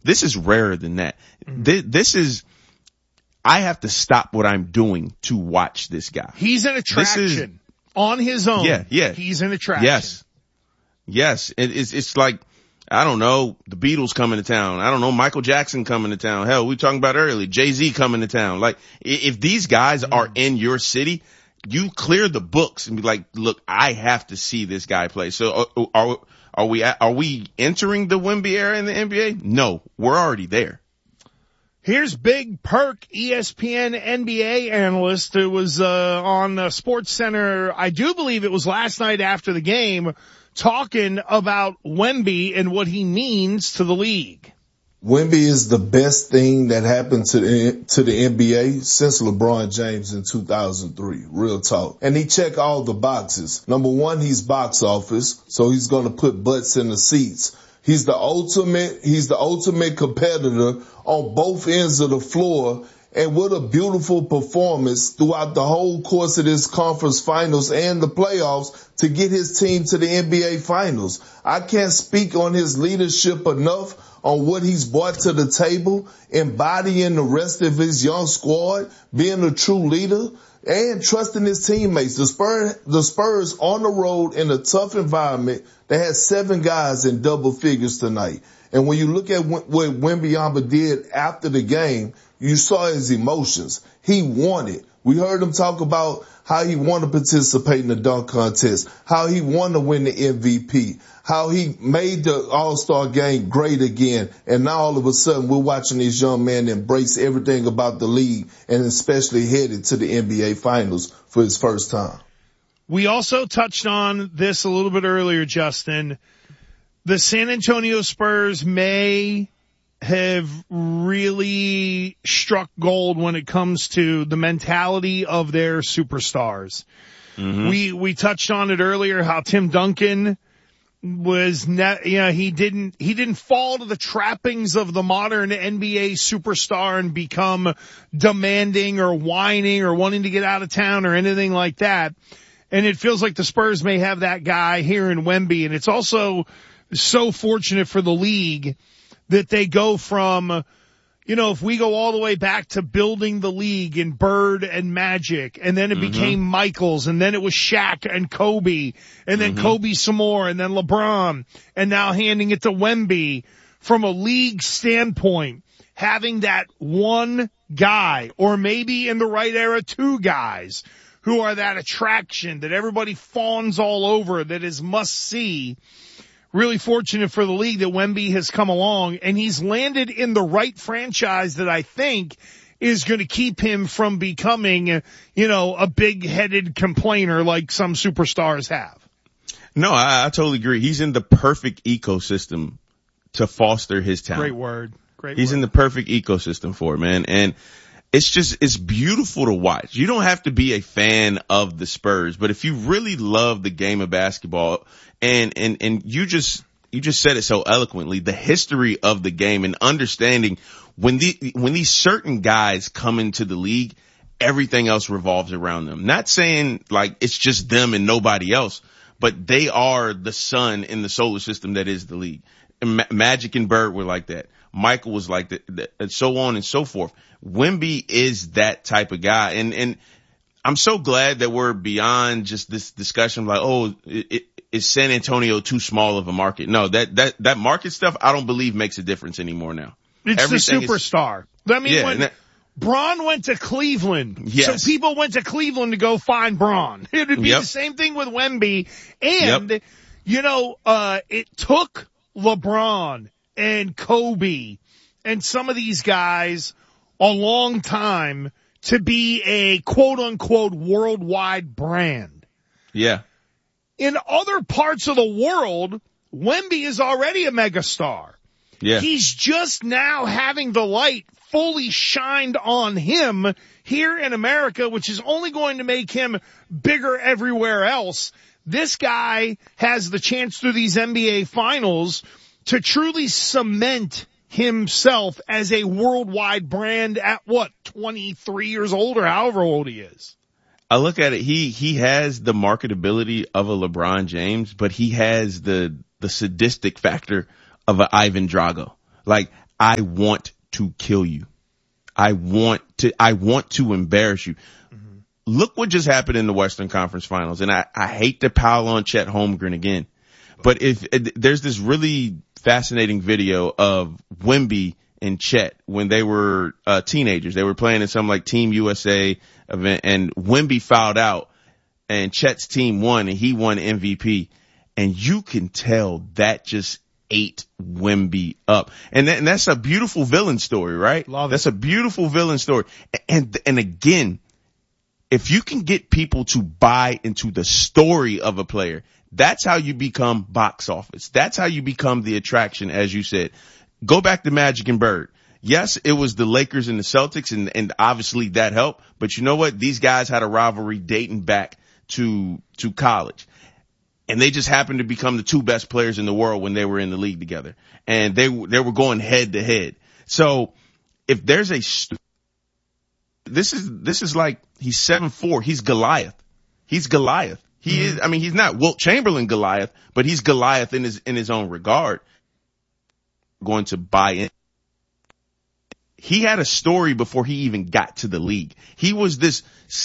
This is rarer than that. This is, I have to stop what I'm doing to watch this guy. He's an attraction on his own. Yeah. He's an attraction. Yes. It's like, I don't know, the Beatles coming to town. I don't know, Michael Jackson coming to town. Hell, we were talking about earlier, Jay-Z coming to town. Like, if these guys are in your city, you clear the books and be like, look, I have to see this guy play. So are we entering the Wemby era in the NBA? No, we're already there. Here's Big Perk, ESPN NBA analyst, who was on SportsCenter. I do believe it was last night after the game, talking about Wemby and what he means to the league. Wemby is the best thing that happened to the NBA since LeBron James in 2003. Real talk. And he checked all the boxes. Number one, he's box office, so he's going to put butts in the seats. He's the ultimate competitor on both ends of the floor. And what a beautiful performance throughout the whole course of this conference finals and the playoffs to get his team to the NBA finals. I can't speak on his leadership enough on what he's brought to the table, embodying the rest of his young squad, being a true leader, and trusting his teammates. The Spurs on the road in a tough environment, they had 7 guys in double figures tonight. And when you look at what Wembanyama did after the game, you saw his emotions. He wanted. We heard him talk about how he wanted to participate in the dunk contest, how he wanted to win the MVP, how he made the All-Star game great again. And now all of a sudden we're watching this young man embrace everything about the league and especially headed to the NBA finals for his first time. We also touched on this a little bit earlier, Justin. The San Antonio Spurs may have really struck gold when it comes to the mentality of their superstars. Mm-hmm. We touched on it earlier, how Tim Duncan was he didn't fall to the trappings of the modern NBA superstar and become demanding or whining or wanting to get out of town or anything like that. And it feels like the Spurs may have that guy here in Wemby, and it's also so fortunate for the league that they go from, if we go all the way back to building the league in Bird and Magic, and then it became Michaels, and then it was Shaq and Kobe, and then Kobe some more, and then LeBron, and now handing it to Wemby. From a league standpoint, having that one guy, or maybe in the right era, 2 guys, who are that attraction that everybody fawns all over, that is must see. Really fortunate for the league that Wemby has come along, and he's landed in the right franchise that I think is going to keep him from becoming, a big-headed complainer like some superstars have. No, I totally agree. He's in the perfect ecosystem to foster his talent. Great word. He's in the perfect ecosystem for it, man. And it's beautiful to watch. You don't have to be a fan of the Spurs, but if you really love the game of basketball and you just said it so eloquently, the history of the game and understanding when these certain guys come into the league, everything else revolves around them. Not saying like it's just them and nobody else, but they are the sun in the solar system that is the league. Magic and Bird were like that. Michael was like that, and so on and so forth. Wemby is that type of guy. And I'm so glad that we're beyond just this discussion like, is San Antonio too small of a market? No, that market stuff, I don't believe makes a difference anymore now. It's everything the superstar. When Bron went to Cleveland, so people went to Cleveland to go find Bron. It would be the same thing with Wemby. And, it took LeBron and Kobe and some of these guys a long time to be a quote-unquote worldwide brand. Yeah. In other parts of the world, Wemby is already a megastar. Yeah. He's just now having the light fully shined on him here in America, which is only going to make him bigger everywhere else. This guy has the chance through these NBA finals to truly cement himself as a worldwide brand at 23 years old or however old he is. I look at it, he has the marketability of a LeBron James, but he has the sadistic factor of an Ivan Drago. Like, I want to kill you. I want to embarrass you. Mm-hmm. Look what just happened in the Western Conference Finals. And I hate to pile on Chet Holmgren again, but there's this really fascinating video of Wemby and Chet when they were teenagers. They were playing in some like Team USA event, and Wemby fouled out and Chet's team won, and he won MVP. And you can tell that just ate Wemby up. And that's a beautiful villain story, right? Love it. That's a beautiful villain story. And again, if you can get people to buy into the story of a player, that's how you become box office. That's how you become the attraction, as you said. Go back to Magic and Bird. Yes, it was the Lakers and the Celtics, and obviously that helped. But you know what? These guys had a rivalry dating back to college. And they just happened to become the two best players in the world when they were in the league together. And they were going head to head. So if there's this is like, he's 7'4". He's Goliath. He's Goliath. He is, I mean, he's not Wilt Chamberlain Goliath, but he's Goliath in his own regard. Going to buy in. He had a story before he even got to the league. He was this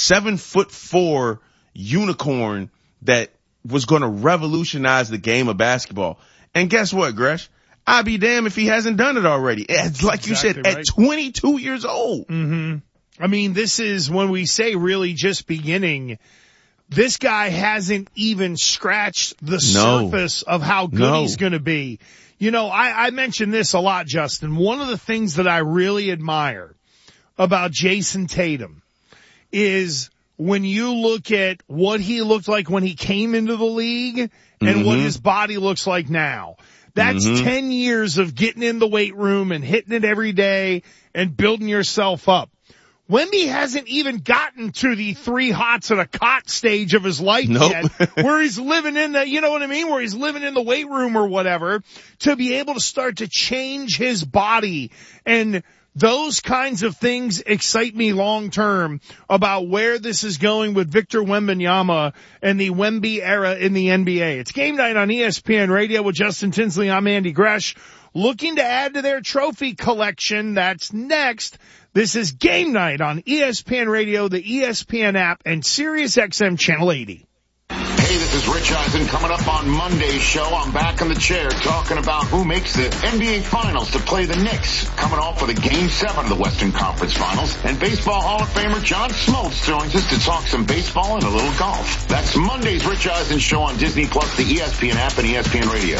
7'4" unicorn that was going to revolutionize the game of basketball. And guess what, Gresh? I'd be damned if he hasn't done it already. It's like you said, right. At 22 years old. Mm-hmm. I mean, this is when we say really just beginning. This guy hasn't even scratched the surface of how good he's going to be. You know, I mentioned this a lot, Justin. One of the things that I really admire about Jason Tatum is when you look at what he looked like when he came into the league and what his body looks like now. That's 10 years of getting in the weight room and hitting it every day and building yourself up. Wemby hasn't even gotten to the 3 hots at a cot stage of his life yet, where he's living in the, you know what I mean? Where he's living in the weight room or whatever, to be able to start to change his body. And those kinds of things excite me long term about where this is going with Victor Wembanyama and the Wemby era in the NBA. It's Game Night on ESPN Radio with Justin Tinsley. I'm Andy Gresh. Looking to add to their trophy collection. That's next. This is Game Night on ESPN Radio, the ESPN app, and SiriusXM Channel 80. Hey, this is Rich Eisen coming up on Monday's show. I'm back in the chair talking about who makes the NBA Finals to play the Knicks. Coming off for the Game 7 of the Western Conference Finals. And Baseball Hall of Famer John Smoltz joins us to talk some baseball and a little golf. That's Monday's Rich Eisen show on Disney Plus, the ESPN app, and ESPN Radio.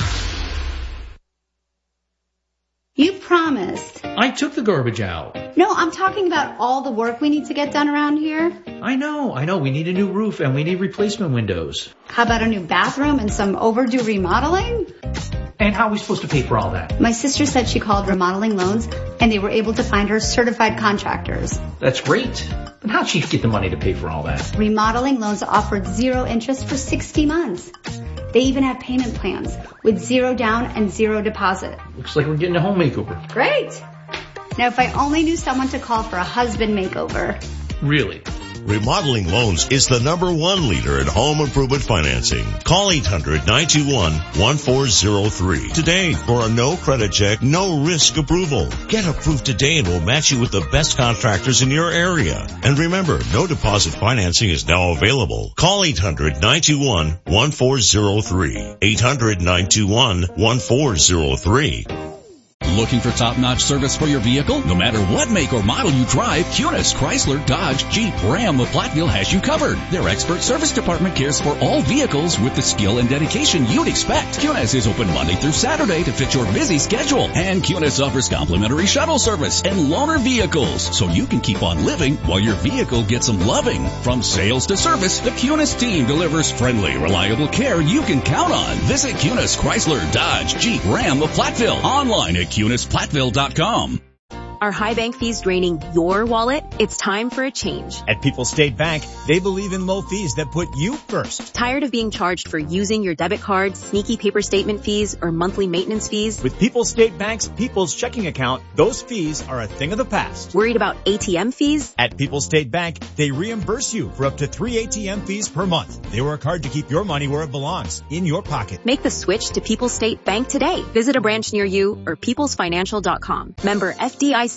You promised. I took the garbage out. No, I'm talking about all the work we need to get done around here. I know. We need a new roof and we need replacement windows. How about a new bathroom and some overdue remodeling? And how are we supposed to pay for all that? My sister said she called Remodeling Loans and they were able to find her certified contractors. That's great. But how'd she get the money to pay for all that? Remodeling Loans offered 0 interest for 60 months. They even have payment plans with 0 down and 0 deposit. Looks like we're getting a home makeover. Great. Now, if I only knew someone to call for a husband makeover. Really? Remodeling Loans is the #1 leader in home improvement financing. Call 800-921-1403 today for a no credit check, no risk approval. Get approved today and we'll match you with the best contractors in your area. And remember, no deposit financing is now available. Call 800-921-1403. 800-921-1403. Looking for top-notch service for your vehicle? No matter what make or model you drive, Kunis, Chrysler, Dodge, Jeep, Ram, or Platteville has you covered. Their expert service department cares for all vehicles with the skill and dedication you'd expect. Kunis is open Monday through Saturday to fit your busy schedule. And Kunis offers complimentary shuttle service and loaner vehicles, so you can keep on living while your vehicle gets some loving. From sales to service, the Kunis team delivers friendly, reliable care you can count on. Visit Kunis, Chrysler, Dodge, Jeep, Ram, or Platteville online at KunisPlatteville.com. Are high bank fees draining your wallet? It's time for a change. At People's State Bank, they believe in low fees that put you first. Tired of being charged for using your debit card, sneaky paper statement fees, or monthly maintenance fees? With People's State Bank's People's Checking Account, those fees are a thing of the past. Worried about ATM fees? At People's State Bank, they reimburse you for up to 3 ATM fees per month. They work hard to keep your money where it belongs, in your pocket. Make the switch to People's State Bank today. Visit a branch near you or peoplesfinancial.com. Member FDIC.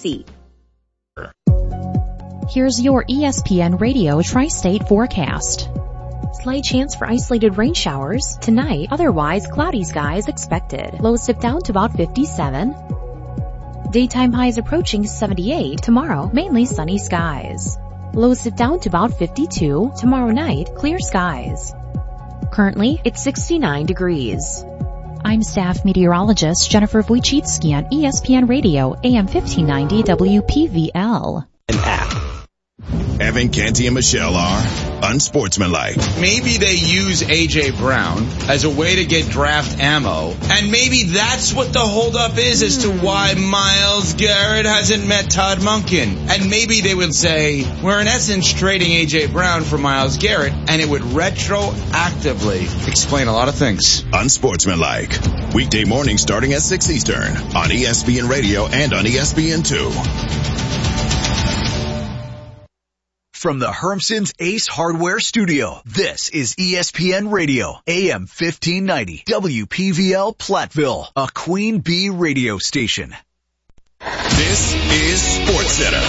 Here's your ESPN Radio Tri-State forecast. Slight chance for isolated rain showers tonight, otherwise cloudy skies expected. Lows dip down to about 57. Daytime highs approaching 78. Tomorrow, mainly sunny skies. Lows dip down to about 52. Tomorrow night, clear skies. Currently, it's 69 degrees. I'm staff meteorologist Jennifer Wojcicki on ESPN Radio, AM 1590 WPVL. An app. Evan, Canty, and Michelle are unsportsmanlike. Maybe they use A.J. Brown as a way to get draft ammo, and maybe that's what the holdup is as to why Myles Garrett hasn't met Todd Monken. And maybe they would say, we're in essence trading A.J. Brown for Myles Garrett, and it would retroactively explain a lot of things. Unsportsmanlike. Weekday mornings starting at 6 Eastern on ESPN Radio and on ESPN2. From the Hermson's Ace Hardware Studio, this is ESPN Radio, AM 1590, WPVL Platteville, a Queen Bee radio station. This is SportsCenter.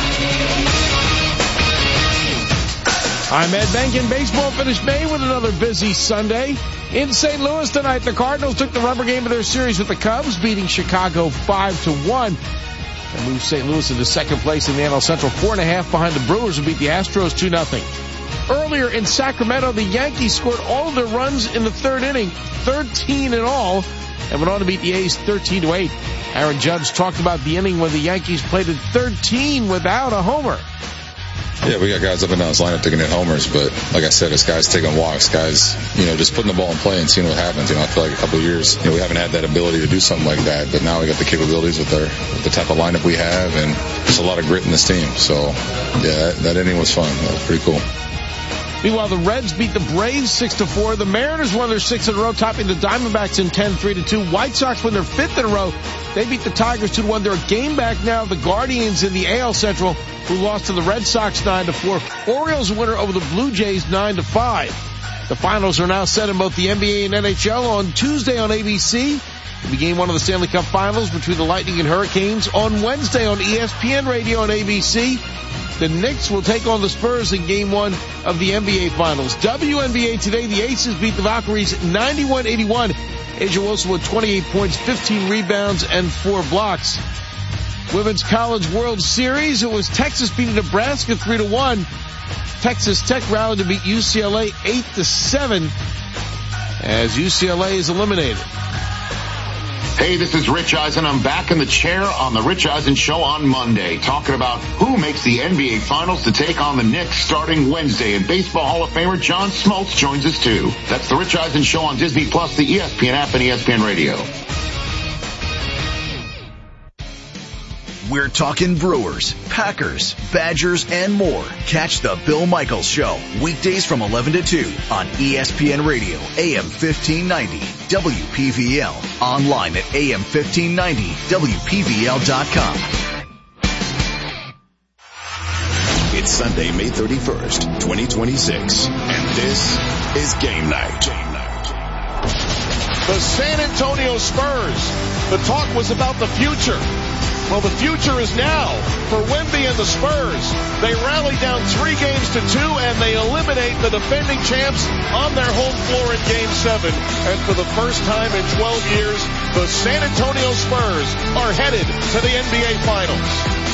I'm Ed Benkin. Baseball finished May with another busy Sunday. In St. Louis tonight, the Cardinals took the rubber game of their series with the Cubs, beating Chicago 5-1. And moves St. Louis into second place in the NL Central, 4.5 behind the Brewers, who beat the Astros 2-0. Earlier in Sacramento, the Yankees scored all of their runs in the third inning, 13 in all, and went on to beat the A's 13-8. Aaron Judge talked about the inning when the Yankees played at 13 without a homer. Yeah, we got guys up and down this lineup taking in homers, but like I said, it's guys taking walks, guys, just putting the ball in play and seeing what happens. I feel like a couple of years, we haven't had that ability to do something like that, but now we got the capabilities with the type of lineup we have, and just a lot of grit in this team. So, yeah, that inning was fun. That was pretty cool. Meanwhile, the Reds beat the Braves 6-4. The Mariners won their 6th in a row, topping the Diamondbacks in 10, 3-2. White Sox won their 5th in a row. They beat the Tigers 2-1. They're a game back now. The Guardians in the AL Central, who lost to the Red Sox 9-4. Orioles winner over the Blue Jays 9-5. The finals are now set in both the NBA and NHL on Tuesday on ABC. It'll be game 1 of the Stanley Cup Finals between the Lightning and Hurricanes on Wednesday on ESPN Radio and ABC. The Knicks will take on the Spurs in Game 1 of the NBA Finals. WNBA today, the Aces beat the Valkyries 91-81. Asia Wilson with 28 points, 15 rebounds, and 4 blocks. Women's College World Series, it was Texas beating Nebraska 3-1. Texas Tech rallied to beat UCLA 8-7 as UCLA is eliminated. Hey, this is Rich Eisen. I'm back in the chair on the Rich Eisen Show on Monday, talking about who makes the NBA Finals to take on the Knicks starting Wednesday. And Baseball Hall of Famer John Smoltz joins us too. That's the Rich Eisen Show on Disney Plus, the ESPN app, and ESPN Radio. We're talking Brewers, Packers, Badgers, and more. Catch the Bill Michaels Show, weekdays from 11 to 2 on ESPN Radio, AM 1590, WPVL, online at AM1590WPVL.com. It's Sunday, May 31st, 2026, and this is Game Night. The San Antonio Spurs. The talk was about the future. Well, the future is now for Wemby and the Spurs. They rally down 3 games to 2, and they eliminate the defending champs on their home floor in Game 7. And for the first time in 12 years, the San Antonio Spurs are headed to the NBA Finals.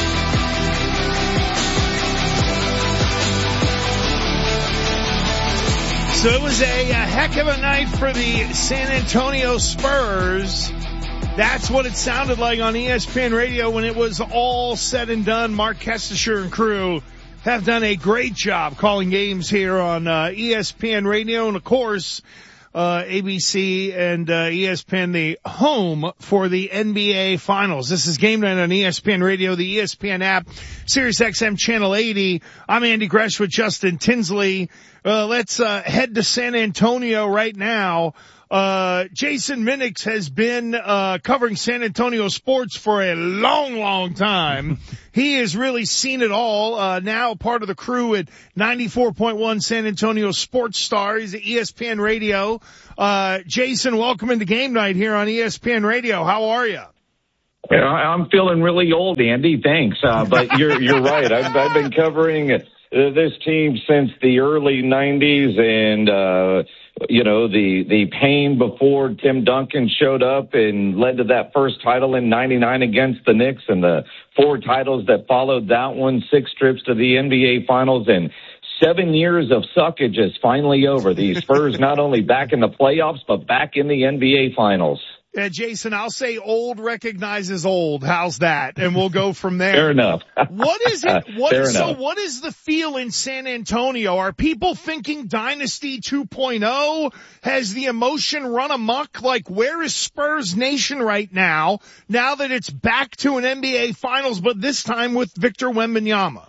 So it was a heck of a night for the San Antonio Spurs. That's what it sounded like on ESPN Radio when it was all said and done. Mark Kestisher and crew have done a great job calling games here on ESPN Radio. And, of course, ABC and ESPN, the home for the NBA Finals. This is Game Night on ESPN Radio, the ESPN app, Sirius XM Channel 80. I'm Andy Gresh with Justin Tinsley. Let's head to San Antonio right now. Jason Minix has been covering San Antonio sports for a long time. He has really seen it all. Now part of the crew at 94.1 San Antonio Sports Star. He's at ESPN Radio. Jason, welcome into Game Night here on ESPN Radio. How are you? I'm feeling really old, Andy. Thanks. But you're right. I've been covering this team since the early 90s, and the pain before Tim Duncan showed up and led to that first title in 99 against the Knicks, and the 4 titles that followed that one, 6 trips to the NBA Finals, and 7 years of suckage is finally over. The Spurs not only back in the playoffs, but back in the NBA Finals. Jason, I'll say old recognizes old. How's that? And we'll go from there. Fair enough. What is it? What is the feel in San Antonio? Are people thinking Dynasty 2.0? Has the emotion run amok? Like, where is Spurs Nation right now that it's back to an NBA Finals, but this time with Victor Wembanyama?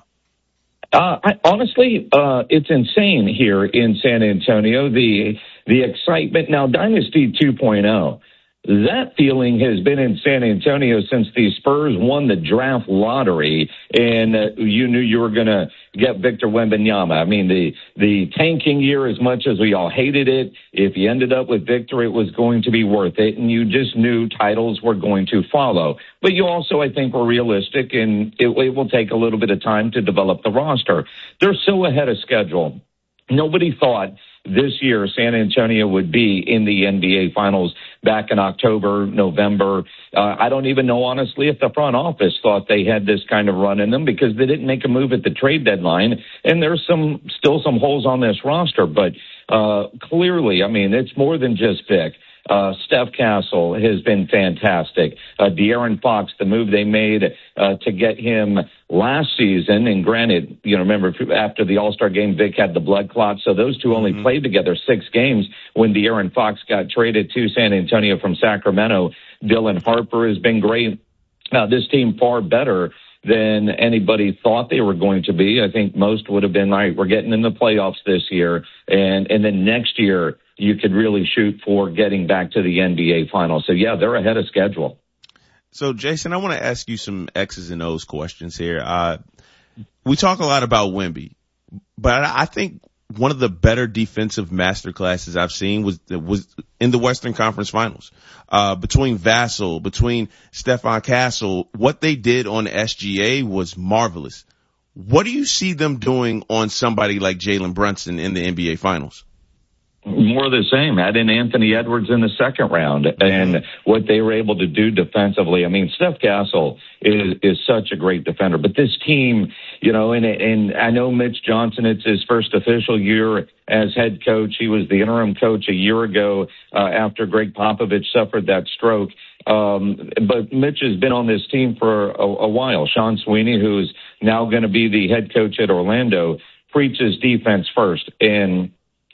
Honestly, it's insane here in San Antonio. The excitement. Now, Dynasty 2.0. That feeling has been in San Antonio since the Spurs won the draft lottery, and you knew you were going to get Victor Wembanyama. I mean, the tanking year, as much as we all hated it, if you ended up with Victor, it was going to be worth it, and you just knew titles were going to follow. But you also, I think, were realistic, and it will take a little bit of time to develop the roster. They're so ahead of schedule. Nobody thought this year San Antonio would be in the NBA Finals back in October, November. I don't even know, honestly, if the front office thought they had this kind of run in them, because they didn't make a move at the trade deadline. And there's still some holes on this roster. But clearly, I mean, it's more than just Vic. Steph Castle has been fantastic. De'Aaron Fox, the move they made to get him last season, and granted, remember after the All-Star game, Vic had the blood clot, so those two only played together 6 games when De'Aaron Fox got traded to San Antonio from Sacramento. Dylan Harper has been great. This team far better than anybody thought they were going to be. I think most would have been, all right, we're getting in the playoffs this year, and then next year you could really shoot for getting back to the NBA Finals. So, yeah, they're ahead of schedule. So, Jason, I want to ask you some X's and O's questions here. We talk a lot about Wemby, but I think one of the better defensive masterclasses I've seen was in the Western Conference Finals. Between Vassell, between Stephon Castle, what they did on SGA was marvelous. What do you see them doing on somebody like Jalen Brunson in the NBA Finals? More of the same. Add in Anthony Edwards in the second round and what they were able to do defensively. I mean, Steph Castle is such a great defender, but this team, and I know Mitch Johnson, it's his first official year as head coach. He was the interim coach a year ago after Greg Popovich suffered that stroke. But Mitch has been on this team for a while. Sean Sweeney, who's now going to be the head coach at Orlando, preaches defense first, and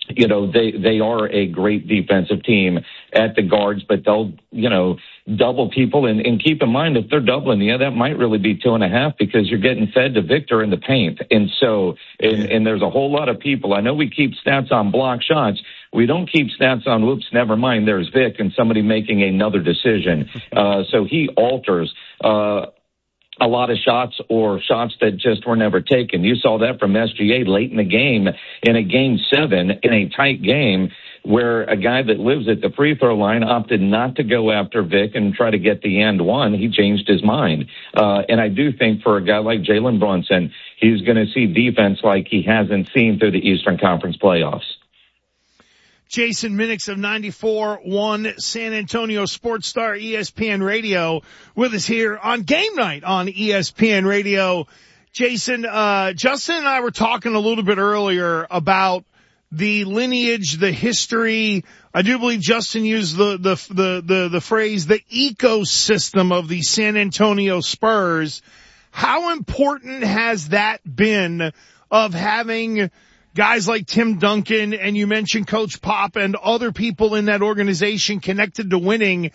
they are a great defensive team at the guards, but they'll, double people. And keep in mind, if they're doubling, that might really be 2.5, because you're getting fed to Victor in the paint. And so, and there's a whole lot of people. I know we keep stats on block shots. We don't keep stats on, whoops, never mind, there's Vic and somebody making another decision. So he alters, a lot of shots or shots that just were never taken. You saw that from SGA late in the game, in a game 7, in a tight game, where a guy that lives at the free throw line opted not to go after Vic and try to get the and one. He changed his mind. And I do think for a guy like Jalen Brunson, he's going to see defense like he hasn't seen through the Eastern Conference playoffs. Jason Minix of 94.1 San Antonio Sports Star ESPN Radio with us here on Game Night on ESPN Radio. Jason, Justin and I were talking a little bit earlier about the lineage, the history. I do believe Justin used the phrase, the ecosystem of the San Antonio Spurs. How important has that been of having guys like Tim Duncan, and you mentioned Coach Pop and other people in that organization connected to winning.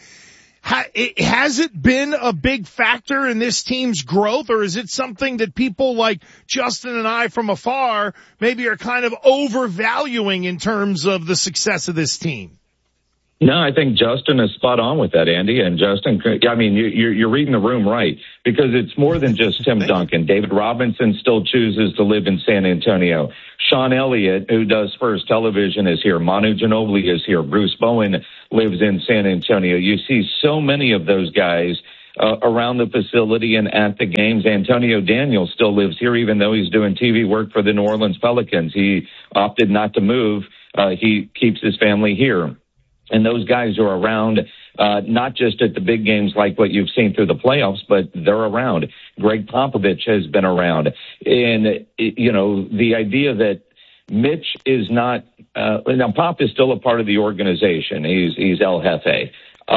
Has it been a big factor in this team's growth, or is it something that people like Justin and I from afar maybe are kind of overvaluing in terms of the success of this team? No, I think Justin is spot on with that, Andy. And Justin, I mean, you're reading the room right, because it's more than just Tim Duncan. David Robinson still chooses to live in San Antonio. Sean Elliott, who does Spurs television, is here. Manu Ginobili is here. Bruce Bowen lives in San Antonio. You see so many of those guys around the facility and at the games. Antonio Daniels still lives here, even though he's doing TV work for the New Orleans Pelicans. He opted not to move. He keeps his family here. And those guys are around, not just at the big games like what you've seen through the playoffs, but they're around. Greg Popovich has been around. And, you know, the idea that Mitch is not, now Pop is still a part of the organization. He's El Jefe.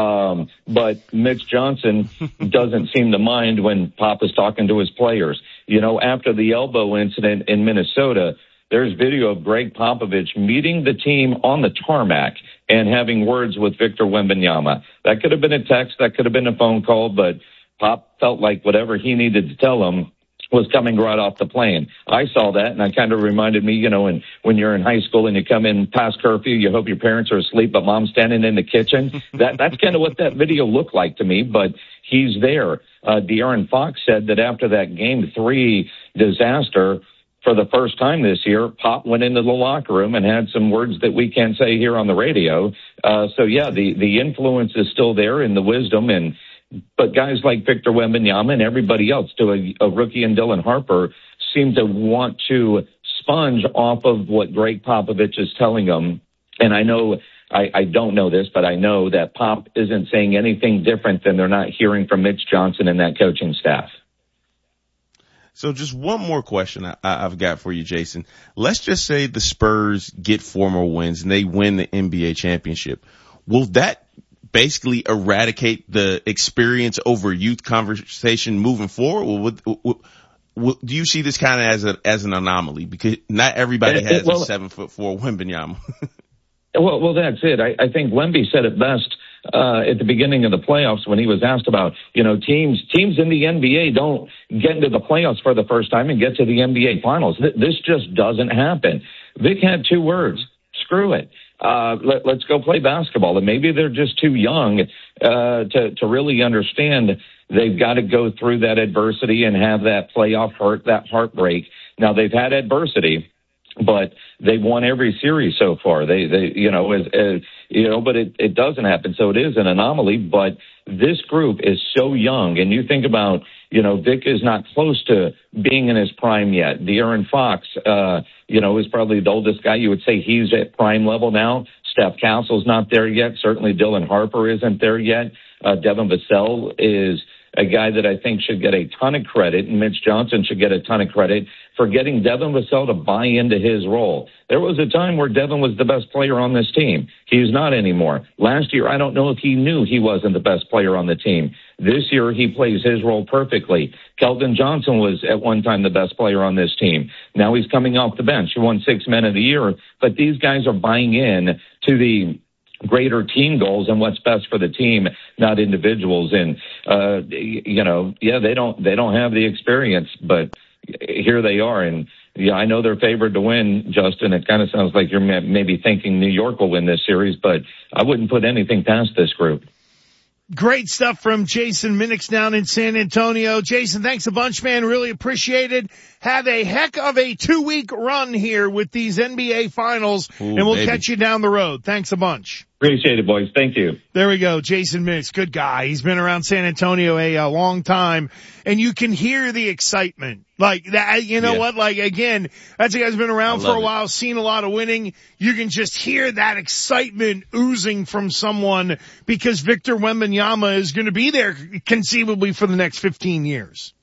But Mitch Johnson doesn't seem to mind when Pop is talking to his players. You know, after the elbow incident in Minnesota, there's video of Greg Popovich meeting the team on the tarmac and having words with Victor Wembanyama. That could have been a text, that could have been a phone call, but Pop felt like whatever he needed to tell him was coming right off the plane. I saw that, and it kind of reminded me, you know, when you're in high school and you come in past curfew, you hope your parents are asleep, but mom's standing in the kitchen. That's kind of what that video looked like to me, but he's there. De'Aaron Fox said that after that Game 3 disaster, for the first time this year, Pop went into the locker room and had some words that we can't say here on the radio. So yeah, the influence is still there and the wisdom, but guys like Victor Wembanyama and everybody else, to a rookie and Dylan Harper, seem to want to sponge off of what Greg Popovich is telling them. And I know, I don't know this, but I know that Pop isn't saying anything different than they're not hearing from Mitch Johnson and that coaching staff. So just one more question I've got for you, Jason. Let's just say the Spurs get 4 more wins and they win the NBA championship. Will that basically eradicate the experience over youth conversation moving forward? Do you see this kind of as an anomaly? Because not everybody has a 7'4" Wembanyama. Well, that's it. I think Wemby said it best at the beginning of the playoffs when he was asked about, you know, teams in the NBA don't get into the playoffs for the first time and get to the NBA finals. This just doesn't happen. Vic had 2 words: screw it. Let's go play basketball. And maybe they're just too young to really understand they've got to go through that adversity and have that playoff hurt, that heartbreak. Now, they've had adversity, but they've won every series so far. They you know, but it doesn't happen. So it is an anomaly, but this group is so young. And you think about, you know, Vic is not close to being in his prime yet. De'Aaron Fox, you know, is probably the oldest guy. You would say he's at prime level now. Steph Castle's not there yet. Certainly Dylan Harper isn't there yet. Devin Vassell is a guy that I think should get a ton of credit, and Mitch Johnson should get a ton of credit for getting Devin Vassell to buy into his role. There was a time where Devin was the best player on this team. He's not anymore. Last year, I don't know if he knew he wasn't the best player on the team. This year, he plays his role perfectly. Keldon Johnson was at one time the best player on this team. Now he's coming off the bench. He won 6 Men of the Year, but these guys are buying in to the greater team goals and what's best for the team, not individuals. And, you know, yeah, they don't have the experience, but here they are. And yeah, I know they're favored to win, Justin. It kind of sounds like you're maybe thinking New York will win this series, but I wouldn't put anything past this group. Great stuff from Jason Minix down in San Antonio. Jason, thanks a bunch, man. Really appreciate it. Have a heck of a 2-week run here with these NBA finals, and we'll catch you down the road. Thanks a bunch. Appreciate it, boys. Thank you. There we go. Jason Minix, good guy. He's been around San Antonio a long time, and you can hear the excitement. Like that, you know what? Like again, that's a guy who's been around for a while, seen a lot of winning. You can just hear that excitement oozing from someone because Victor Wembanyama is going to be there conceivably for the next 15 years.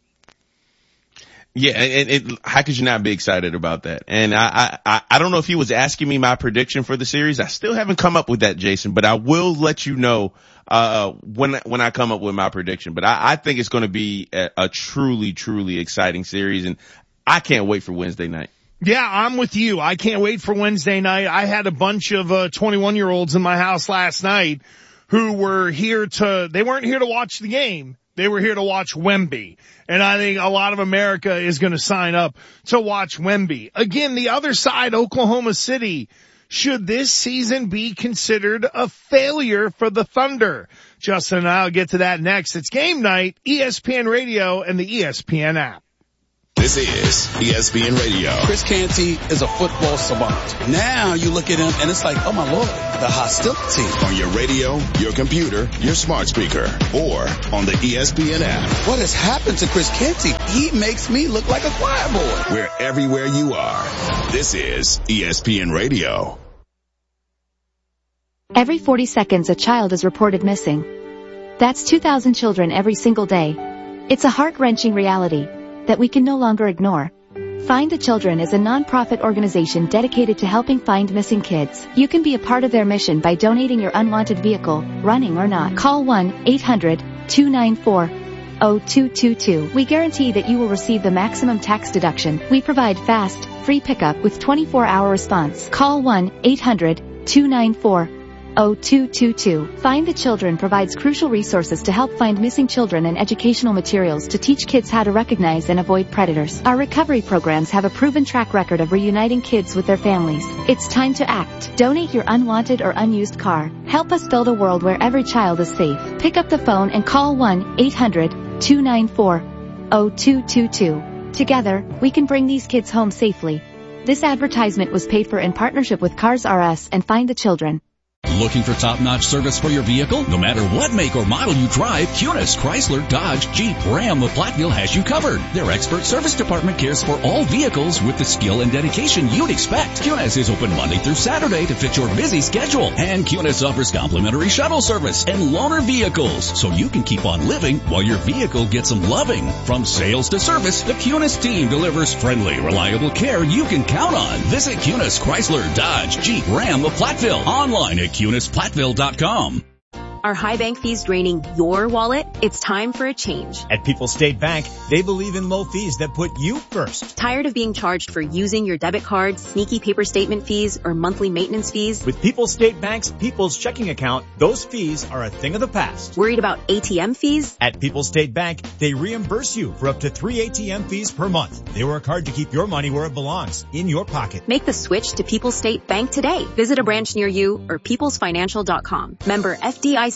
Yeah, and how could you not be excited about that? And I don't know if he was asking me my prediction for the series. I still haven't come up with that, Jason, but I will let you know when I come up with my prediction. But I think it's going to be a truly, truly exciting series, and I can't wait for Wednesday night. Yeah, I'm with you. I can't wait for Wednesday night. I had a bunch of 21-year-olds in my house last night who were they weren't here to watch the game. They were here to watch Wemby. And I think a lot of America is going to sign up to watch Wemby. Again, the other side, Oklahoma City. Should this season be considered a failure for the Thunder? Justin and I'll get to that next. It's Game Night, ESPN Radio and the ESPN app. This is ESPN Radio. Chris Canty is a football savant. Now you look at him and it's like, oh my Lord, the hostility. On your radio, your computer, your smart speaker, or on the ESPN app. What has happened to Chris Canty? He makes me look like a choir boy. We're everywhere you are. This is ESPN Radio. Every 40 seconds a child is reported missing. That's 2,000 children every single day. It's a heart-wrenching reality that we can no longer ignore. Find the Children is a non-profit organization dedicated to helping find missing kids. You can be a part of their mission by donating your unwanted vehicle, running or not. Call 1-800-294-0222. We guarantee that you will receive the maximum tax deduction. We provide fast, free pickup with 24-hour response. Call 1-800-294-0222. Find the Children provides crucial resources to help find missing children and educational materials to teach kids how to recognize and avoid predators. Our recovery programs have a proven track record of reuniting kids with their families. It's time to act. Donate your unwanted or unused car. Help us build a world where every child is safe. Pick up the phone and call 1-800-294-0222. Together, we can bring these kids home safely. This advertisement was paid for in partnership with Cars R Us and Find the Children. Looking for top-notch service for your vehicle? No matter what make or model you drive, Kunis, Chrysler, Dodge, Jeep, Ram of Platteville has you covered. Their expert service department cares for all vehicles with the skill and dedication you'd expect. Kunis is open Monday through Saturday to fit your busy schedule. And Kunis offers complimentary shuttle service and loaner vehicles, so you can keep on living while your vehicle gets some loving. From sales to service, the Kunis team delivers friendly, reliable care you can count on. Visit Kunis, Chrysler, Dodge, Jeep, Ram of Platteville. Online at KunisPlatteville.com. Are high bank fees draining your wallet? It's time for a change. At People's State Bank, they believe in low fees that put you first. Tired of being charged for using your debit card, sneaky paper statement fees, or monthly maintenance fees? With People's State Bank's People's Checking Account, those fees are a thing of the past. Worried about ATM fees? At People's State Bank, they reimburse you for up to 3 ATM fees per month. They work hard to keep your money where it belongs, in your pocket. Make the switch to People's State Bank today. Visit a branch near you or peoplesfinancial.com. Member FDIC.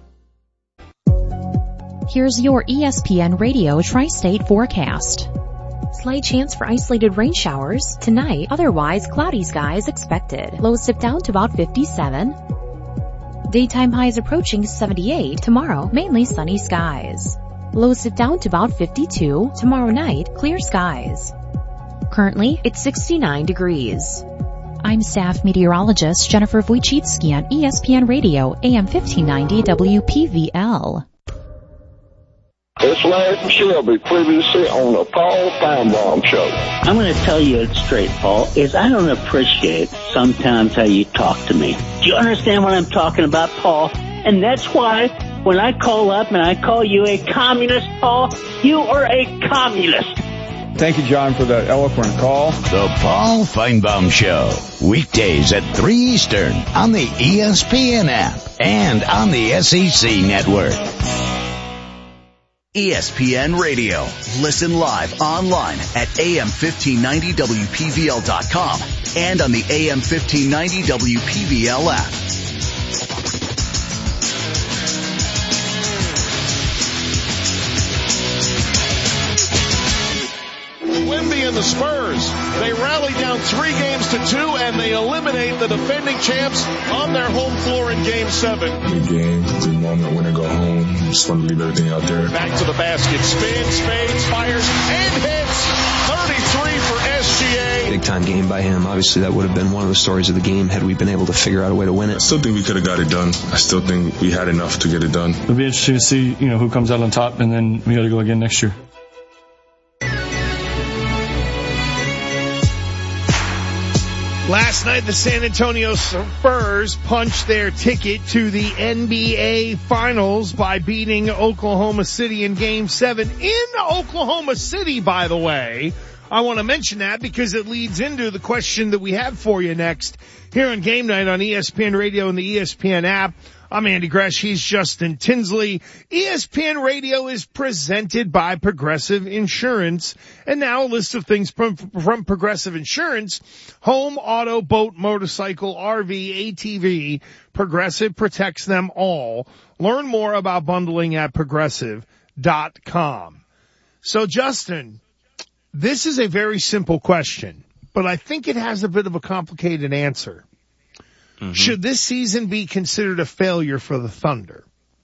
Here's your ESPN Radio Tri-State forecast. Slight chance for isolated rain showers tonight, otherwise cloudy skies expected. Lows dip down to about 57. Daytime highs approaching 78. Tomorrow, mainly sunny skies. Lows dip down to about 52. Tomorrow night, clear skies. Currently, it's 69 degrees. I'm staff meteorologist Jennifer Wojcicki on ESPN Radio, AM 1590 WPVL. It's Larry Shelby, previously on the Paul Feinbaum Show. I'm going to tell you it straight, Paul, is I don't appreciate sometimes how you talk to me. Do you understand what I'm talking about, Paul? And that's why when I call up and I call you a communist, Paul, you are a communist. Thank you, John, for that eloquent call. The Paul Feinbaum Show, weekdays at 3 Eastern on the ESPN app and on the SEC Network. ESPN Radio. Listen live online at AM1590WPVL.com and on the AM1590 WPVL app. Wemby and the Spurs, they rally down 3 games to 2 and they eliminate the defending champs on their home floor in Game 7. Good game, good moment when I go home. Just want to leave everything out there. Back to the basket, spins, fades, fires, and hits. 33 for SGA. Big time game by him. Obviously that would have been one of the stories of the game had we been able to figure out a way to win it. I still think we could have got it done. I still think we had enough to get it done. It'll be interesting to see, who comes out on top, and then we got to go again next year. Last night, the San Antonio Spurs punched their ticket to the NBA Finals by beating Oklahoma City in Game 7 in Oklahoma City, by the way. I want to mention that because it leads into the question that we have for you next here on Game Night on ESPN Radio and the ESPN app. I'm Andy Gresh. He's Justin Tinsley. ESPN Radio is presented by Progressive Insurance. And now a list of things from Progressive Insurance. Home, auto, boat, motorcycle, RV, ATV. Progressive protects them all. Learn more about bundling at progressive.com. So, Justin, this is a very simple question, but I think it has a bit of a complicated answer. Mm-hmm. Should this season be considered a failure for the Thunder?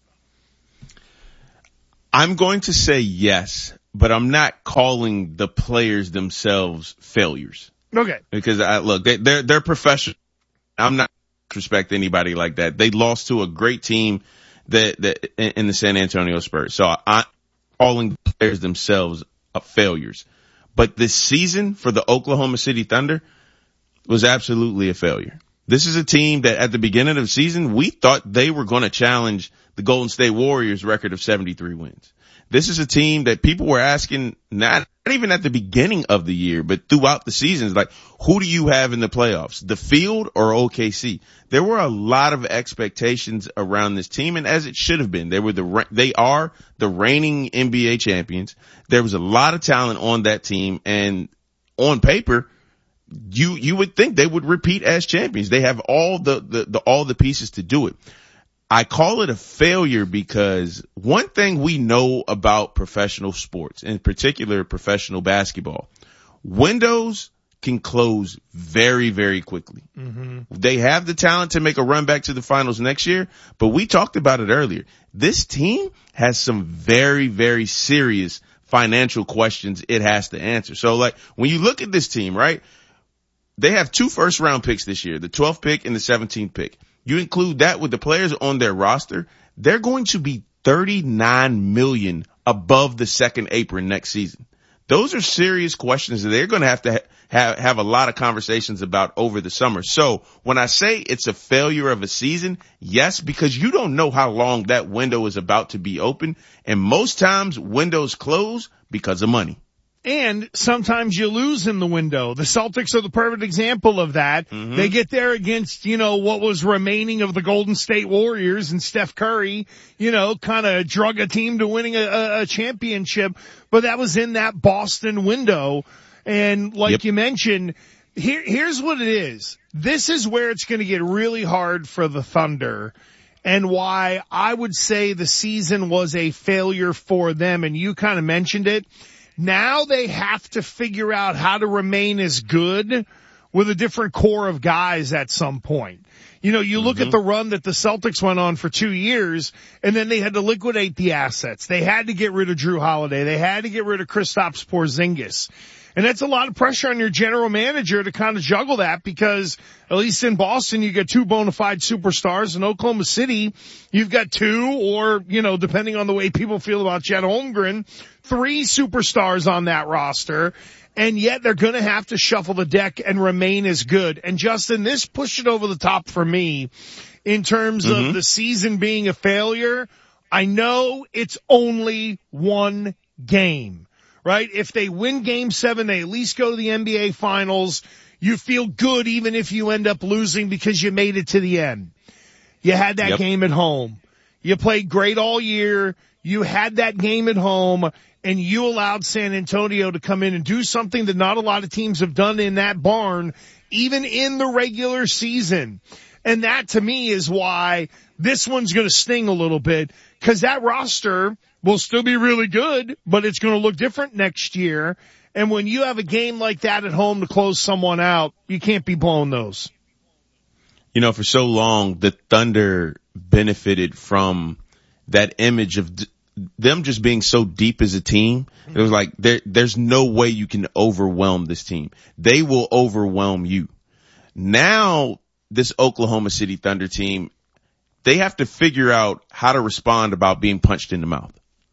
I'm going to say yes, but I'm not calling the players themselves failures. Okay. Because they're professional. I'm not respect anybody like that. They lost to a great team that in the San Antonio Spurs. So I'm calling the players themselves failures. But this season for the Oklahoma City Thunder was absolutely a failure. This is a team that at the beginning of the season, we thought they were going to challenge the Golden State Warriors record of 73 wins. This is a team that people were asking, not even at the beginning of the year, but throughout the seasons, like, who do you have in the playoffs? The Field or OKC? There were a lot of expectations around this team, and as it should have been. They are the reigning NBA champions. There was a lot of talent on that team, and on paper, you would think they would repeat as champions. They have all the pieces to do it. I call it a failure because one thing we know about professional sports, in particular professional basketball, windows can close very, very quickly. Mm-hmm. They have the talent to make a run back to the finals next year, but we talked about it earlier. This team has some very, very serious financial questions it has to answer. So, like, when you look at this team, right, they have 2 first-round picks this year, the 12th pick and the 17th pick. You include that with the players on their roster, they're going to be $39 million above the second apron next season. Those are serious questions that they're going to have a lot of conversations about over the summer. So when I say it's a failure of a season, yes, because you don't know how long that window is about to be open. And most times windows close because of money. And sometimes you lose in the window. The Celtics are the perfect example of that. Mm-hmm. They get there against, what was remaining of the Golden State Warriors, and Steph Curry, kind of drug a team to winning a championship. But that was in that Boston window. And like you mentioned, here's what it is. This is where it's going to get really hard for the Thunder, and why I would say the season was a failure for them. And you kind of mentioned it. Now they have to figure out how to remain as good with a different core of guys at some point. You look at the run that the Celtics went on for 2 years, and then they had to liquidate the assets. They had to get rid of Drew Holiday. They had to get rid of Kristaps Porzingis. And that's a lot of pressure on your general manager to kind of juggle that, because at least in Boston, you get 2 bona fide superstars. In Oklahoma City, you've got 2, or, depending on the way people feel about Chet Holmgren, 3 superstars on that roster. And yet they're going to have to shuffle the deck and remain as good. And Justin, this pushed it over the top for me in terms of the season being a failure. I know it's only 1 game. Right? If they win Game 7, they at least go to the NBA Finals. You feel good even if you end up losing because you made it to the end. You had that game at home. You played great all year. You had that game at home, and you allowed San Antonio to come in and do something that not a lot of teams have done in that barn, even in the regular season. And that, to me, is why this one's going to sting a little bit, because that roster will still be really good, but it's going to look different next year. And when you have a game like that at home to close someone out, you can't be blowing those. For so long, the Thunder benefited from that image of them just being so deep as a team. It was like, there's no way you can overwhelm this team. They will overwhelm you. Now, this Oklahoma City Thunder team, they have to figure out how to respond about being punched in the mouth.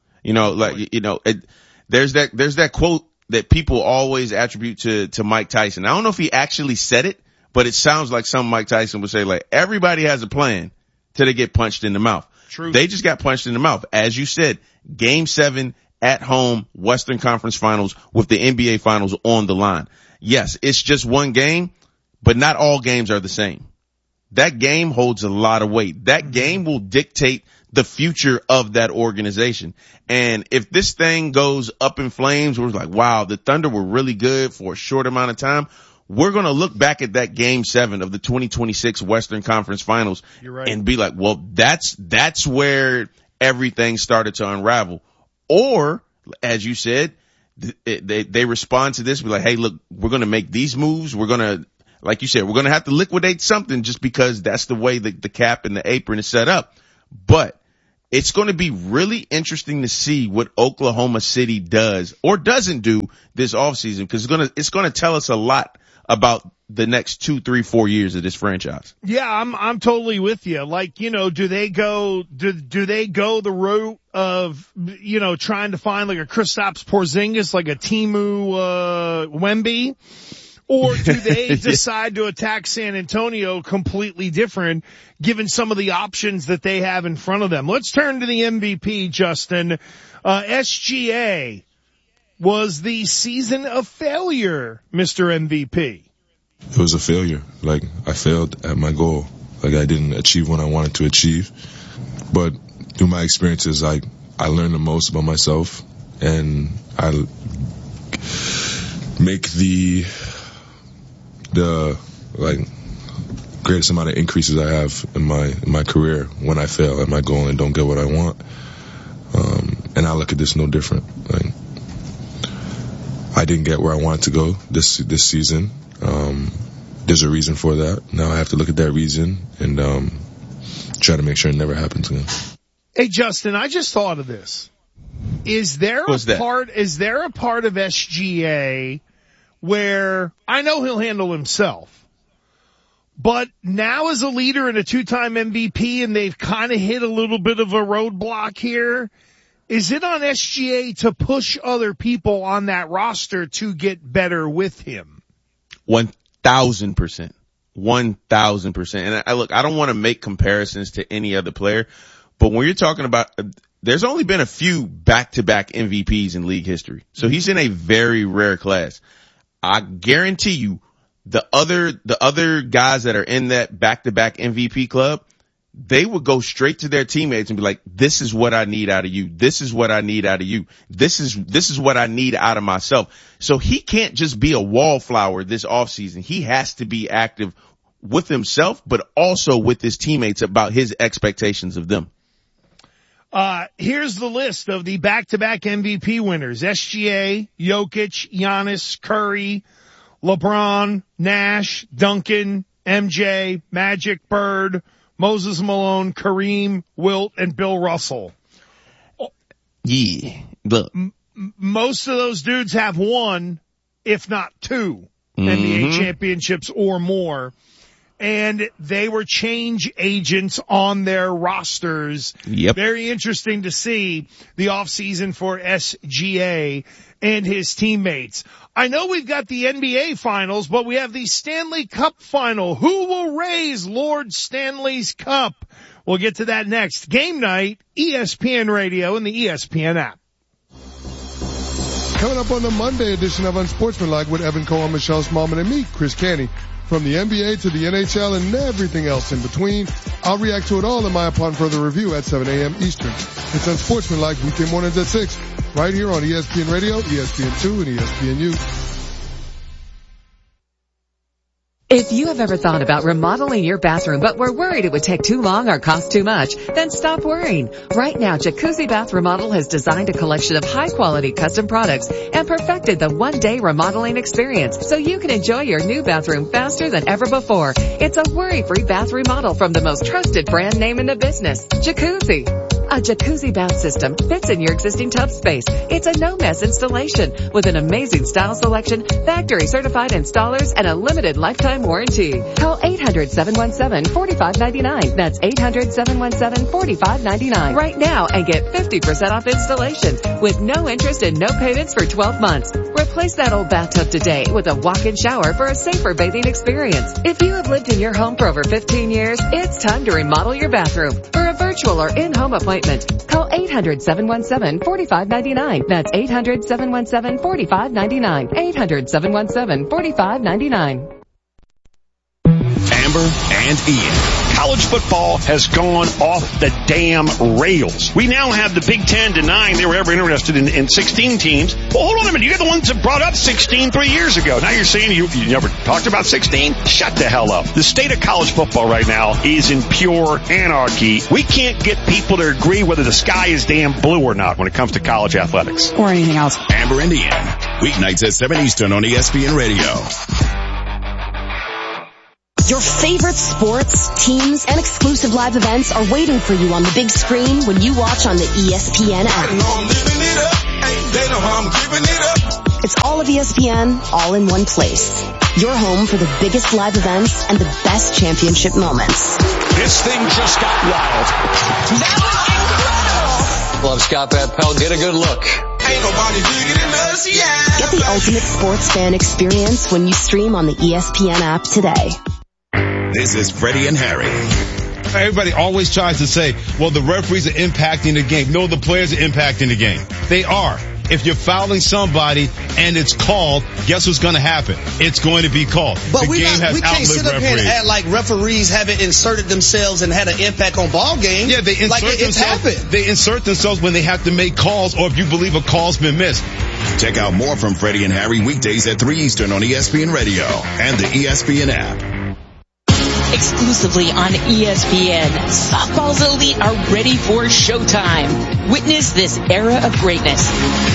There's that quote that people always attribute to Mike Tyson. I don't know if he actually said it, but it sounds like something Mike Tyson would say, like, everybody has a plan till they get punched in the mouth. True. They just got punched in the mouth. As you said, Game 7, at-home Western Conference Finals with the NBA Finals on the line. Yes, it's just one game, but not all games are the same. That game holds a lot of weight. That game will dictate the future of that organization. And if this thing goes up in flames, we're like, wow, the Thunder were really good for a short amount of time. We're going to look back at that game 7 of the 2026 Western Conference Finals and be like, well, that's where everything started to unravel. Or, as you said, they respond to this, be like, hey, look, we're going to make these moves. We're going to, like you said, we're going to have to liquidate something just because that's the way the cap and the apron is set up. But it's going to be really interesting to see what Oklahoma City does or doesn't do this offseason, because it's going to tell us a lot about the next 2, 3, 4 years of this franchise. Yeah, I'm totally with you. Like, you know, do they go the route of, you know, trying to find like a Kristaps Porzingis, like a Timu Wemby? Or do they decide to attack San Antonio completely different, given some of the options that they have in front of them? Let's turn to the MVP, Justin. SGA was the season of failure, Mr. MVP. It was a failure. Like, I failed at my goal. Like, I didn't achieve what I wanted to achieve. But through my experiences, I learned the most about myself, and I make the greatest amount of increases I have in my career when I fail at my goal and don't get what I want. And I look at this no different. Like, I didn't get where I wanted to go this season. There's a reason for that. Now I have to look at that reason and try to make sure it never happens again. Hey, Justin, I just thought of this. Is there a part of SGA where I know he'll handle himself, but now as a leader and a 2-time MVP, and they've kind of hit a little bit of a roadblock here, is it on SGA to push other people on that roster to get better with him? 1,000%. 1,000%. And I don't want to make comparisons to any other player, but when you're talking about, there's only been a few back-to-back MVPs in league history. So he's in a very rare class. I guarantee you the other guys that are in that back-to-back MVP club, they would go straight to their teammates and be like, this is what I need out of you. This is what I need out of you. This is what I need out of myself. So he can't just be a wallflower this offseason. He has to be active with himself, but also with his teammates about his expectations of them. Here's the list of the back-to-back MVP winners. SGA, Jokic, Giannis, Curry, LeBron, Nash, Duncan, MJ, Magic, Bird, Moses Malone, Kareem, Wilt, and Bill Russell. Yeah. Look. Most of those dudes have 1, if not 2, NBA championships or more. And they were change agents on their rosters. Yep. Very interesting to see the offseason for SGA and his teammates. I know we've got the NBA finals, but we have the Stanley Cup final. Who will raise Lord Stanley's Cup? We'll get to that next. Game night, ESPN Radio and the ESPN app. Coming up on the Monday edition of Unsportsmanlike with Evan Cohen, Michelle Smallman, and me, Chris Canty. From the NBA to the NHL and everything else in between, I'll react to it all in my Upon Further Review at 7 a.m. Eastern. It's Unsportsmanlike weekday mornings at 6, right here on ESPN Radio, ESPN2, and ESPNU. If you have ever thought about remodeling your bathroom but were worried it would take too long or cost too much, then stop worrying. Right now, Jacuzzi Bath Remodel has designed a collection of high-quality custom products and perfected the one-day remodeling experience so you can enjoy your new bathroom faster than ever before. It's a worry-free bath remodel from the most trusted brand name in the business, Jacuzzi. A jacuzzi bath system fits in your existing tub space. It's a no-mess installation with an amazing style selection, factory-certified installers, and a limited lifetime warranty. Call 800-717-4599. That's 800-717-4599 right now and get 50% off installation with no interest and no payments for 12 months. Replace that old bathtub today with a walk-in shower for a safer bathing experience. If you have lived in your home for over 15 years, it's time to remodel your bathroom. For a virtual or in-home appointment, appointment. Call 800-717-4599. That's 800-717-4599. 800-717-4599. Amber and Ian. College football has gone off the damn rails. We now have the Big Ten denying they were ever interested in 16 teams. Well, hold on a minute. You're the ones that brought up 16 3 years ago. Now you're saying you never talked about 16? Shut the hell up. The state of college football right now is in pure anarchy. We can't get people to agree whether the sky is damn blue or not when it comes to college athletics. Or anything else. Amber and Ian. Weeknights at 7 Eastern on ESPN Radio. Your favorite sports, teams, and exclusive live events are waiting for you on the big screen when you watch on the ESPN app. It's all of ESPN, all in one place. Your home for the biggest live events and the best championship moments. This thing just got wild. That was incredible! Love Scott Van Pelt. Get a good look. Ain't nobody bigger than us, yeah. Get the ultimate sports fan experience when you stream on the ESPN app today. This is Freddie and Harry. Everybody always tries to say, well, the referees are impacting the game. No, the players are impacting the game. They are. If you're fouling somebody and it's called, guess what's going to happen? It's going to be called. But the game has we can't sit up here and act like referees haven't inserted themselves and had an impact on ball games. Yeah, they insert it's happened. They insert themselves when they have to make calls or if you believe a call's been missed. Check out more from Freddie and Harry weekdays at 3 Eastern on ESPN Radio and the ESPN app. Exclusively on ESPN, softball's elite are ready for showtime. Witness this era of greatness.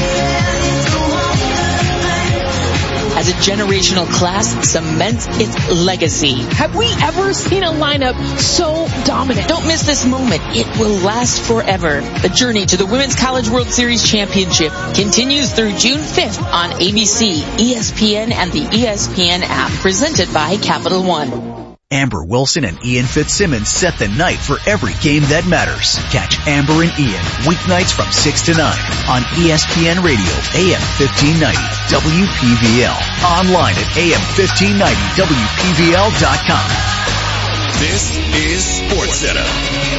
As a generational class cements its legacy. Have we ever seen a lineup so dominant? Don't miss this moment. It will last forever. The journey to the Women's College World Series Championship continues through June 5th on ABC, ESPN, and the ESPN app, presented by Capital One. Amber Wilson and Ian Fitzsimmons set the night for every game that matters. Catch Amber and Ian weeknights from 6 to 9 on ESPN Radio, AM 1590, WPVL. Online at AM1590WPVL.com. This is SportsCenter.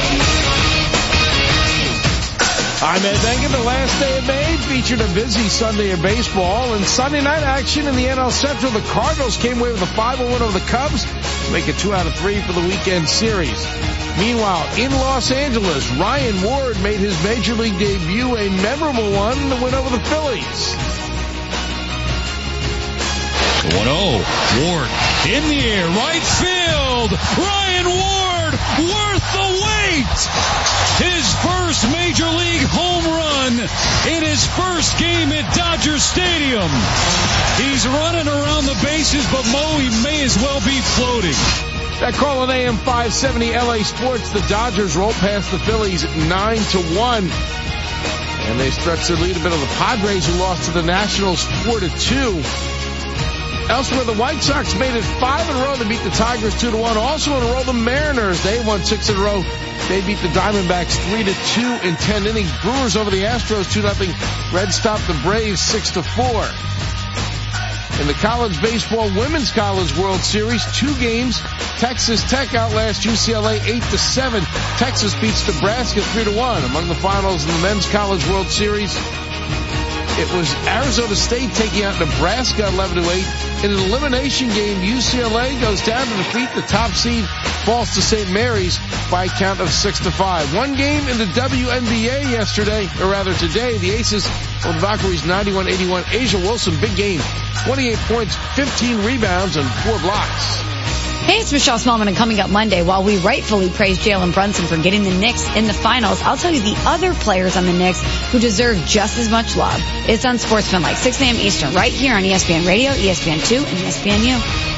I'm Ed Bengen. The last day of May featured a busy Sunday of baseball. And Sunday night action in the NL Central, the Cardinals came away with a 5-0 win over the Cubs, make it 2 out of 3 for the weekend series. Meanwhile, in Los Angeles, Ryan Ward made his major league debut, a memorable one, the win over the Phillies. 1-0. Ward in the air, right field. Ryan Ward, worth the wait. His first major league home run in his first game at Dodger Stadium. He's running around the bases, but Mo, he may as well be floating. That call on AM 570 LA Sports. The Dodgers roll past the Phillies 9-1. And they stretch their lead a bit on the Padres, who lost to the Nationals 4-2. Elsewhere, the White Sox made it 5 in a row. They beat the Tigers 2-1. Also in a row, the Mariners. They won 6 in a row. They beat the Diamondbacks 3-2 in 10 innings. Brewers over the Astros 2-0. Reds stopped the Braves 6-4. In the college baseball Women's College World Series, 2 games. Texas Tech outlasts UCLA 8-7. Texas beats Nebraska 3-1. Among the finals in the Men's College World Series, it was Arizona State taking out Nebraska 11-8. In an elimination game, UCLA goes down to defeat the top seed, falls to St. Mary's by a count of 6-5. One game in the WNBA yesterday, or rather today, the Aces on the Valkyries 91-81. Asia Wilson, big game, 28 points, 15 rebounds, and 4 blocks. Hey, it's Michelle Smallman, and coming up Monday, while we rightfully praise Jalen Brunson for getting the Knicks in the finals, I'll tell you the other players on the Knicks who deserve just as much love. It's Unsportsmanlike, 6 a.m. Eastern, right here on ESPN Radio, ESPN2, and ESPNU.